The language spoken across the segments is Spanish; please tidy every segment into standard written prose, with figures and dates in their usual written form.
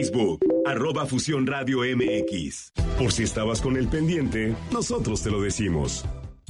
Facebook, @Fusión Radio MX. Por si estabas con el pendiente, nosotros te lo decimos.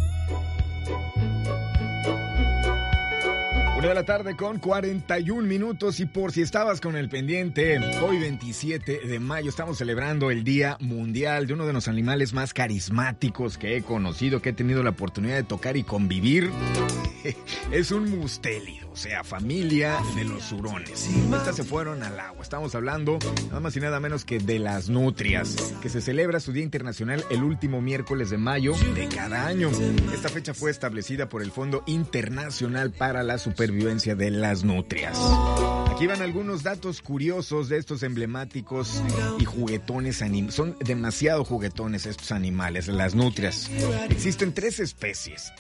1:41 con 41 minutos, y por si estabas con el pendiente, hoy 27 de mayo estamos celebrando el Día Mundial de uno de los animales más carismáticos que he conocido, que he tenido la oportunidad de tocar y convivir. Es un mustélido, o sea, familia de los hurones. Estas se fueron al agua. Estamos hablando nada más y nada menos que de las nutrias, que se celebra su Día Internacional el último miércoles de mayo de cada año. Esta fecha fue establecida por el Fondo Internacional para la Supervivencia de las Nutrias. Aquí van algunos datos curiosos de estos emblemáticos y juguetones animales. Son demasiado juguetones estos animales, las nutrias. Existen 13 especies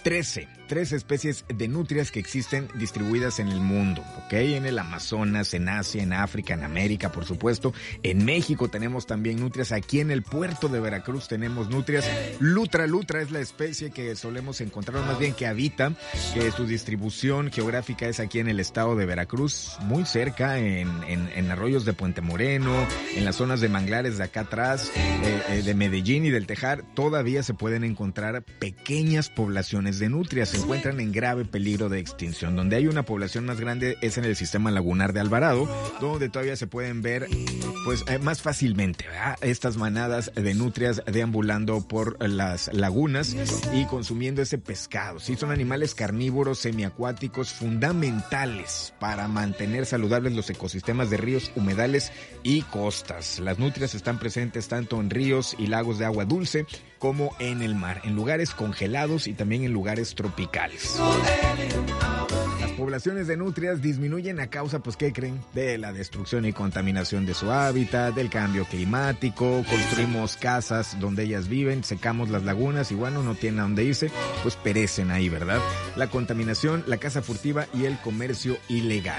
de nutrias que existen distribuidas en el mundo, ¿ok? En el Amazonas, en Asia, en África, en América, por supuesto. En México tenemos también nutrias. Aquí en el puerto de Veracruz tenemos nutrias. Lutra es la especie que solemos encontrar, más bien que habita, que su distribución geográfica es aquí en el estado de Veracruz, muy cerca, en arroyos de Puente Moreno, en las zonas de manglares de acá atrás, de Medellín y del Tejar. Todavía se pueden encontrar pequeñas poblaciones de nutrias. Se encuentran en grave peligro de extinción. Donde hay una población más grande es en el sistema lagunar de Alvarado, donde todavía se pueden ver pues más fácilmente, ¿verdad?, estas manadas de nutrias deambulando por las lagunas y consumiendo ese pescado. Sí, son animales carnívoros semiacuáticos fundamentales para mantener saludables los ecosistemas de ríos, humedales y costas. Las nutrias están presentes tanto en ríos y lagos de agua dulce como en el mar, en lugares congelados y también en lugares tropicales. Las poblaciones de nutrias disminuyen a causa, pues, ¿qué creen? De la destrucción y contaminación de su hábitat, del cambio climático. Construimos casas donde ellas viven, secamos las lagunas y bueno, no tienen a dónde irse, pues perecen ahí, ¿verdad? La contaminación, la caza furtiva y el comercio ilegal.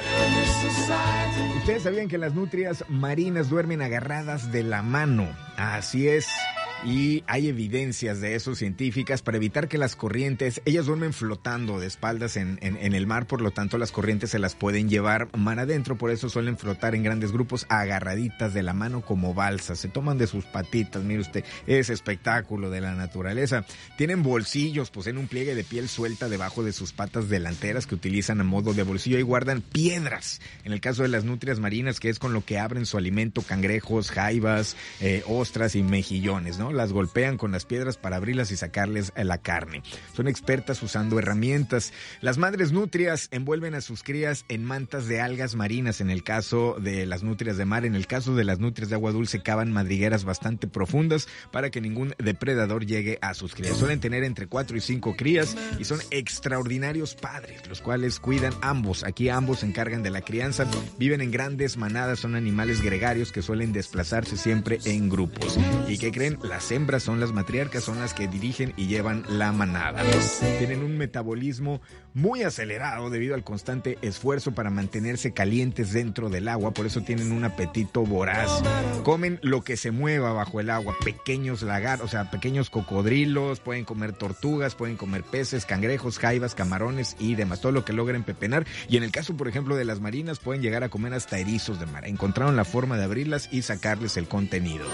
¿Ustedes sabían que las nutrias marinas duermen agarradas de la mano? Así es. Y hay evidencias de eso científicas para evitar que las corrientes, ellas duermen flotando de espaldas en el mar, por lo tanto las corrientes se las pueden llevar mar adentro, por eso suelen flotar en grandes grupos agarraditas de la mano como balsas, se toman de sus patitas, mire usted, ese espectáculo de la naturaleza. Tienen bolsillos, poseen un pliegue de piel suelta debajo de sus patas delanteras que utilizan a modo de bolsillo y guardan piedras, en el caso de las nutrias marinas, que es con lo que abren su alimento, cangrejos, jaivas, ostras y mejillones, ¿no? Las golpean con las piedras para abrirlas y sacarles la carne. Son expertas usando herramientas. Las madres nutrias envuelven a sus crías en mantas de algas marinas, en el caso de las nutrias de mar. En el caso de las nutrias de agua dulce, cavan madrigueras bastante profundas para que ningún depredador llegue a sus crías. Suelen tener entre 4 y 5 crías y son extraordinarios padres, los cuales cuidan ambos. Aquí ambos se encargan de la crianza. Viven en grandes manadas, son animales gregarios que suelen desplazarse siempre en grupos. ¿Y qué creen? Las hembras son las matriarcas, son las que dirigen y llevan la manada. Tienen un metabolismo muy acelerado debido al constante esfuerzo para mantenerse calientes dentro del agua, por eso tienen un apetito voraz. Comen lo que se mueva bajo el agua, pequeños lagartos, o sea, pequeños cocodrilos, pueden comer tortugas, pueden comer peces, cangrejos, jaivas, camarones y demás, todo lo que logren pepenar. Y en el caso, por ejemplo, de las marinas, pueden llegar a comer hasta erizos de mar. Encontraron la forma de abrirlas y sacarles el contenido.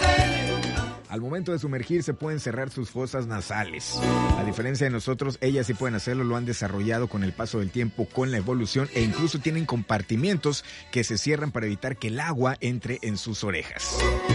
Al momento de sumergirse pueden cerrar sus fosas nasales. A diferencia de nosotros, ellas sí pueden hacerlo, lo han desarrollado con el paso del tiempo, con la evolución, e incluso tienen compartimientos que se cierran para evitar que el agua entre en sus orejas.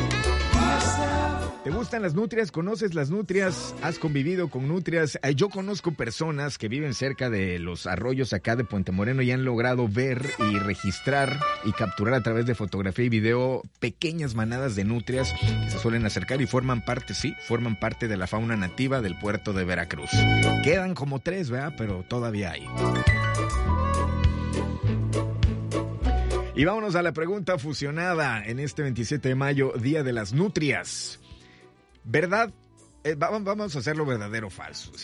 ¿Te gustan las nutrias? ¿Conoces las nutrias? ¿Has convivido con nutrias? Yo conozco personas que viven cerca de los arroyos acá de Puente Moreno y han logrado ver y registrar y capturar a través de fotografía y video pequeñas manadas de nutrias que se suelen acercar y forman parte de la fauna nativa del puerto de Veracruz. Quedan como 3, ¿verdad? Pero todavía hay. Y vámonos a la pregunta fusionada en este 27 de mayo, Día de las Nutrias. ¿Verdad? Vamos a hacerlo verdadero o falso.